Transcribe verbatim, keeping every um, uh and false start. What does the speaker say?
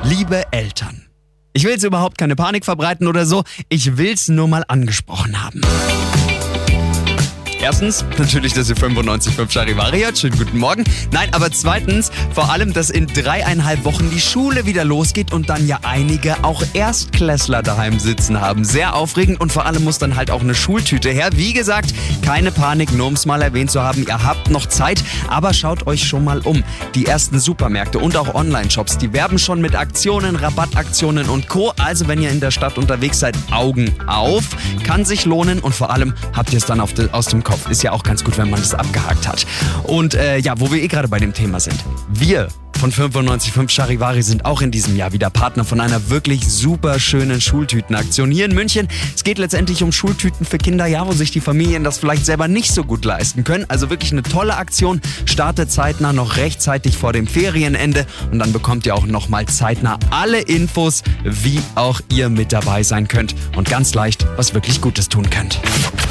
Liebe Eltern, ich will jetzt überhaupt keine Panik verbreiten oder so, ich will's nur mal angesprochen haben. Erstens, natürlich, dass ihr fünfundneunzig Komma fünf Charivari hört. Schönen guten Morgen. Nein, aber zweitens, vor allem, dass in dreieinhalb Wochen die Schule wieder losgeht und dann ja einige auch Erstklässler daheim sitzen haben. Sehr aufregend und vor allem muss dann halt auch eine Schultüte her. Wie gesagt, keine Panik, nur um es mal erwähnt zu haben. Ihr habt noch Zeit, aber schaut euch schon mal um. Die ersten Supermärkte und auch Online-Shops, die werben schon mit Aktionen, Rabattaktionen und Co. Also, wenn ihr in der Stadt unterwegs seid, Augen auf. Kann sich lohnen und vor allem habt ihr es dann auf de, aus dem Kopf. Ist ja auch ganz gut, wenn man das abgehakt hat. Und äh, ja, wo wir eh gerade bei dem Thema sind. Wir von fünfundneunzig Komma fünf Charivari sind auch in diesem Jahr wieder Partner von einer wirklich super schönen Schultütenaktion hier in München. Es geht letztendlich um Schultüten für Kinder, ja, wo sich die Familien das vielleicht selber nicht so gut leisten können. Also wirklich eine tolle Aktion. Startet zeitnah noch rechtzeitig vor dem Ferienende und dann bekommt ihr auch nochmal zeitnah alle Infos, wie auch ihr mit dabei sein könnt und ganz leicht was wirklich Gutes tun könnt.